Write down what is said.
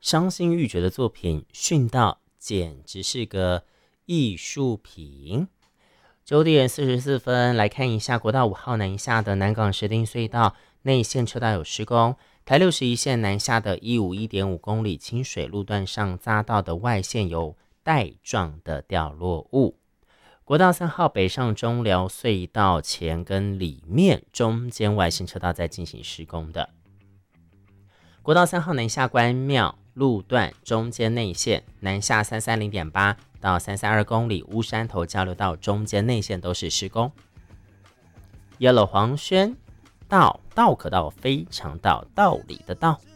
伤心欲绝的作品，训到简直是个艺术品。9:44，来看一下国道5号南下的南港石碇隧道内线车道有施工，台61线南下的151.5公里清水路段上匝道的外线有带状的掉落物。国道3号北上中寮隧道前跟里面中间外线车道在进行施工的。国道3号南下关庙路段中间内线南下330.8到332公里乌山头交流道中间内线都是施工。Yellow 黄轩道可道非常道道理的道。